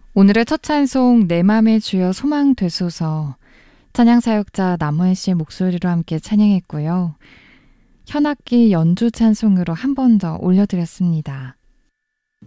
오늘의 첫 찬송 내 맘의 주여 소망 되소서 찬양 사역자 남호연 씨의 목소리로 함께 찬양했고요. 현악기 연주 찬송으로 한 번 더 올려드렸습니다.